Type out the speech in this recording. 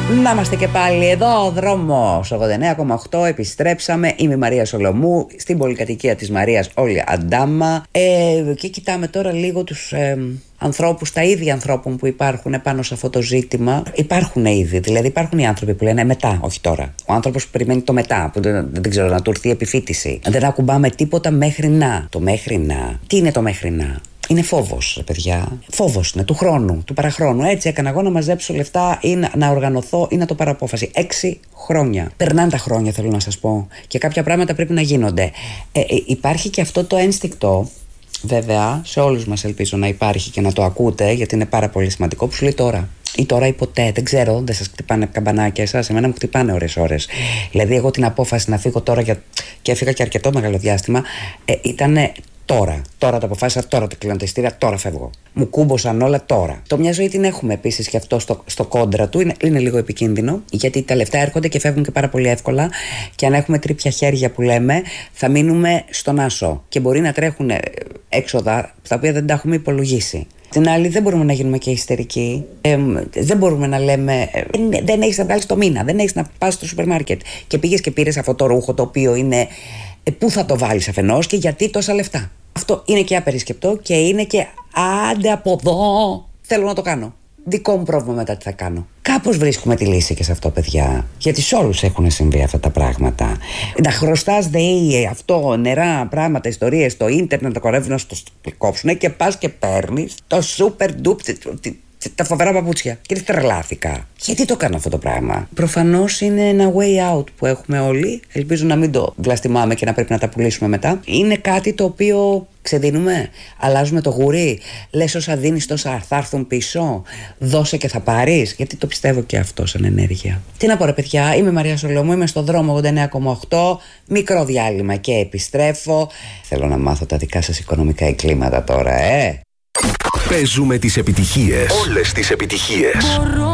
Να είμαστε και πάλι εδώ, ο δρόμος 89,8, επιστρέψαμε. Είμαι η Μαρία Σολομού, στην πολυκατοικία της Μαρίας Όλη Αντάμα. Και κοιτάμε τώρα λίγο τους ανθρώπους, τα ίδια ανθρώπων που υπάρχουν πάνω σε αυτό το ζήτημα. Υπάρχουν ήδη, δηλαδή υπάρχουν οι άνθρωποι που λένε μετά, όχι τώρα. Ο άνθρωπος που περιμένει το μετά, που δεν ξέρω, να του έρθει η επιφύτηση. Δεν ακουμπάμε τίποτα μέχρι να. Το μέχρι να. Τι είναι το μέχρι να? Είναι φόβος, παιδιά. Φόβος είναι του χρόνου, του παραχρόνου. Έτσι έκανα εγώ να μαζέψω λεφτά ή να οργανωθώ ή να το πάρω απόφαση. 6 χρόνια. Περνάνε τα χρόνια, θέλω να σας πω. Και κάποια πράγματα πρέπει να γίνονται. Υπάρχει και αυτό το ένστικτο, βέβαια, σε όλους μας ελπίζω να υπάρχει και να το ακούτε, γιατί είναι πάρα πολύ σημαντικό, που σου λέει τώρα. Ή τώρα ή ποτέ, δεν ξέρω, δεν σας χτυπάνε καμπανάκια εσάς, εμένα μου χτυπάνε ώρες. Δηλαδή, εγώ την απόφαση να φύγω τώρα και έφυγα και αρκετό μεγάλο διάστημα, ήταν. Τώρα το αποφάσισα, τώρα το κλείνω τα ειστήρια, τώρα φεύγω. Μου κούμποσαν όλα τώρα. Το μια ζωή την έχουμε επίσης και αυτό στο κόντρα του. Είναι λίγο επικίνδυνο, γιατί τα λεφτά έρχονται και φεύγουν και πάρα πολύ εύκολα. Και αν έχουμε τρίπια χέρια που λέμε, θα μείνουμε στον άσο. Και μπορεί να τρέχουν έξοδα τα οποία δεν τα έχουμε υπολογίσει. Την άλλη, δεν μπορούμε να γίνουμε και ιστερικοί. Δεν μπορούμε να λέμε δεν έχεις να βγάλεις το μήνα, δεν έχεις να πας στο σούπερ μάρκετ. Και πήγες και πήρες αυτό το ρούχο το οποίο είναι. Πού θα το βάλεις αφενός και γιατί τόσα λεφτά? Αυτό είναι και απερισκεπτό και είναι και άντε από εδώ. Θέλω να το κάνω. Δικό μου πρόβλημα μετά τι θα κάνω. Κάπως βρίσκουμε τη λύση και σε αυτό, παιδιά. Γιατί σε όλους έχουν συμβεί αυτά τα πράγματα. Να χρωστάς ΔΕΗ, αυτό, νερά, πράγματα, ιστορίες, στο ίντερνετ, τα κορεύουν να στο κόψουν και πας και παίρνεις το super duper. Τα φοβερά παπούτσια. Και δεν τρελάθηκα. Γιατί το κάνω αυτό το πράγμα? Προφανώς είναι ένα way out που έχουμε όλοι. Ελπίζω να μην το βλαστημάμε και να πρέπει να τα πουλήσουμε μετά. Είναι κάτι το οποίο ξεδίνουμε. Αλλάζουμε το γουρί. Λες όσα δίνεις τόσα θα έρθουν πίσω. Δώσε και θα πάρεις. Γιατί το πιστεύω και αυτό σαν ενέργεια. Τι να πω, ρε παιδιά, είμαι η Μαρία Σολομού, είμαι στο δρόμο 89,8. Μικρό διάλειμμα και επιστρέφω. Θέλω να μάθω τα δικά σας οικονομικά εγκλήματα τώρα, Παίζουμε τις επιτυχίες. Όλες τις επιτυχίες.